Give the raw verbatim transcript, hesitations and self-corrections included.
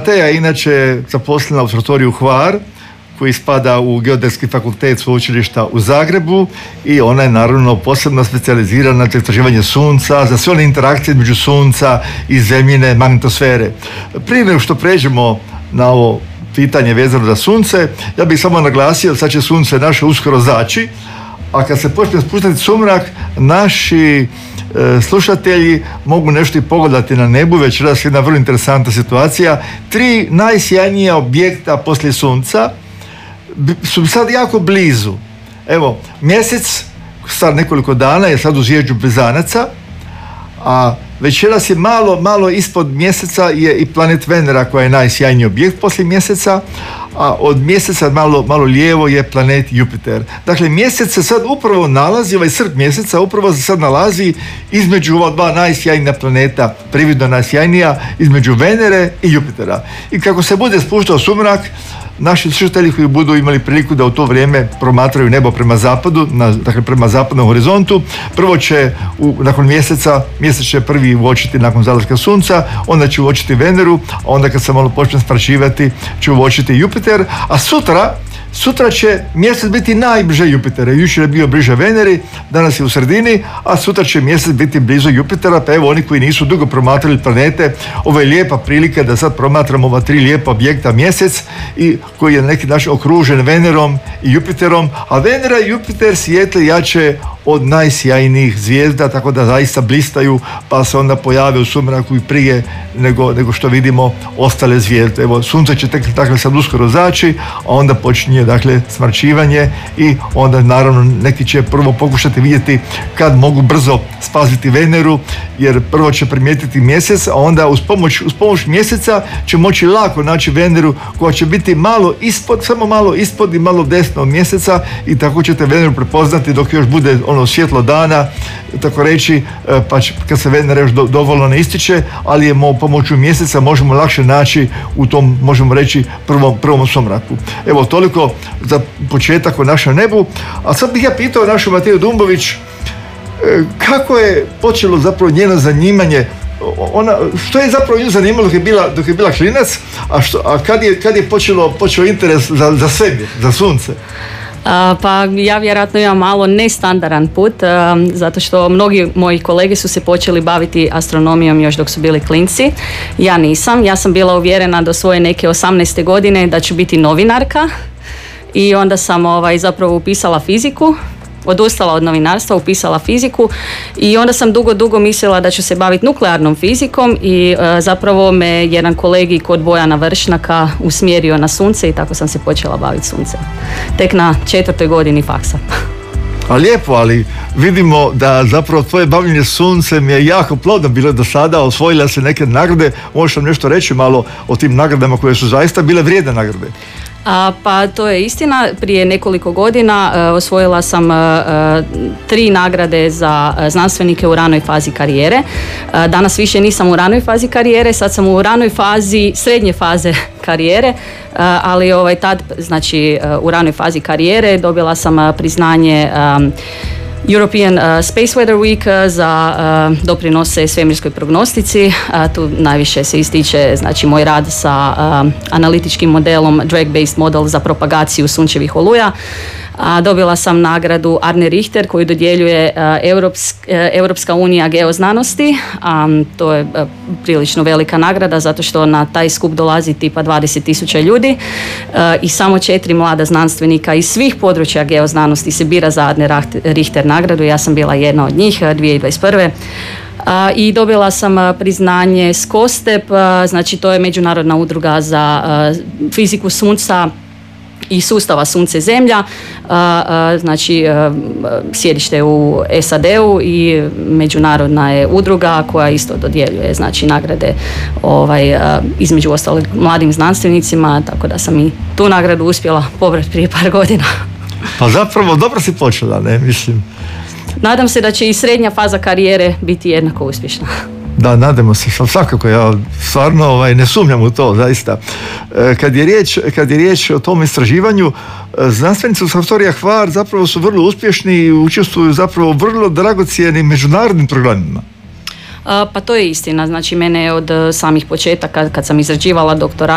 Mateja je inače zaposlena u observatoriju Hvar, koji spada u Geodetski fakultet sveučilišta u Zagrebu, i ona je naravno posebno specijalizirana za istraživanje sunca, za sve one interakcije između sunca i zemljine magnetosfere. Prije nego što pređemo na ovo pitanje vezano za sunce, ja bih samo naglasio, sad će sunce naše uskoro zaći, a kad se počne spuštati sumrak, naši e, slušatelji mogu nešto i pogledati na nebu. Večeras je jedna vrlo interesantna situacija. Tri najsjajnija objekta poslije sunca su sad jako blizu. Evo, mjesec star nekoliko dana je sad u zježđu Blizanaca, a večeras je malo, malo ispod mjeseca je i planet Venera, koja je najsjajniji objekt poslije mjeseca, a od mjeseca malo, malo lijevo je planet Jupiter. Dakle, mjesec se sad upravo nalazi, ovaj srp mjeseca upravo se sad nalazi između ova dva najsjajnija planeta, prividno najsjajnija, između Venere i Jupitera. I kako se bude spuštao sumrak, naši slušatelji koji budu imali priliku da u to vrijeme promatraju nebo prema zapadu, na, dakle prema zapadnom horizontu, prvo će u, nakon mjeseca, mjesec će prvi uočiti nakon zalaska sunca, onda će uočiti Veneru, a onda kad se malo počne smračivati će uočiti Jupiter, a sutra Sutra će mjesec biti najbliže Jupitera. Jučer je bio bliže Veneri, danas je u sredini, a sutra će mjesec biti blizu Jupitera, pa evo oni koji nisu dugo promatrali planete, ovo je lijepa prilika da sad promatramo ova tri lijepa objekta mjesec, i koji je na neki način okružen Venerom i Jupiterom, a Venera i Jupiter svijetle jače od najsjajnijih zvijezda, tako da zaista blistaju, pa se onda pojave u sumraku i prije nego, nego što vidimo ostale zvijezde. Evo, sunce će tek dakle sad uskoro zaći, a onda počinje dakle smrčivanje, i onda naravno neki će prvo pokušati vidjeti kad mogu brzo spaziti Veneru, jer prvo će primijetiti mjesec, a onda uz pomoć, uz pomoć mjeseca će moći lako naći Veneru, koja će biti malo ispod, samo malo ispod i malo desno od mjeseca, i tako ćete Veneru prepoznati dok još bude ono svjetlo dana, tako reći, pa će, kad se Venera još do, dovoljno ne ističe, ali je mo, pomoću mjeseca možemo lakše naći u tom, možemo reći, prvom, prvom sumraku. Evo, toliko za početak o našem nebu. A sad bih ja pitao našu Mateju Dumbović, kako je počelo zapravo njeno zanimanje, ona, što je zapravo nju zanimalo dok je bila, dok je bila klinac, a, što, a kad je, kad je počelo, počeo interes za, za svemir, za sunce? Pa ja vjerojatno imam malo nestandaran put, zato što mnogi moji kolege su se počeli baviti astronomijom još dok su bili klinci. Ja nisam. Ja sam bila uvjerena do svoje neke osamnaeste godine da ću biti novinarka, i onda sam ovaj, zapravo upisala fiziku. Odustala od novinarstva, upisala fiziku, i onda sam dugo, dugo mislila da ću se baviti nuklearnom fizikom, i e, zapravo me jedan kolegi kod Bojana Vršnjaka usmjerio na sunce, i tako sam se počela baviti suncem. Tek na četvrtoj godini faksa. A lijepo, ali vidimo da zapravo tvoje bavljenje suncem je jako plodno bilo do sada, osvojila se neke nagrade. Možeš nam nešto reći malo o tim nagradama koje su zaista bile vrijedne nagrade? A, pa to je istina. Prije nekoliko godina uh, osvojila sam uh, tri nagrade za uh, znanstvenike u ranoj fazi karijere. Uh, danas više nisam u ranoj fazi karijere, sad sam u ranoj fazi srednje faze karijere, uh, ali ovaj, tad, znači uh, u ranoj fazi karijere dobila sam uh, priznanje um, European uh, Space Weather Week uh, za uh, doprinose svemirskoj prognostici. Uh, tu najviše se ističe, znači, moj rad sa uh, analitičkim modelom Drag-based model za propagaciju sunčevih oluja. A dobila sam nagradu Arne Richter koju dodjeljuje uh, Europsk, uh, Europska unija geoznanosti. Um, to je uh, prilično velika nagrada zato što na taj skup dolazi tipa dvadeset tisuća ljudi uh, i samo četiri mlada znanstvenika iz svih područja geoznanosti se bira za Arne Richter nagradu. Ja sam bila jedna od njih uh, dvije tisuće dvadeset prve. Uh, I dobila sam uh, priznanje SKOSTEP, uh, znači to je međunarodna udruga za uh, fiziku sunca i sustava Sunce-Zemlja, znači sjedište u S A D-u, i međunarodna je udruga koja isto dodjeljuje, znači, nagrade ovaj, između ostalog mladim znanstvenicima, tako da sam i tu nagradu uspjela pobrati prije par godina. Pa zapravo dobro si počela, ne, mislim. Nadam se da će i srednja faza karijere biti jednako uspješna. Da, nadamo se, svakako, ja stvarno ovaj, ne sumnjam u to, zaista. Kad je riječ, kad je riječ o tom istraživanju, znanstvenici u observatorija Hvar zapravo su vrlo uspješni i učestvuju zapravo vrlo dragocijenim međunarodnim programima. Pa to je istina, znači mene je od samih početaka kad sam izrađivala doktorat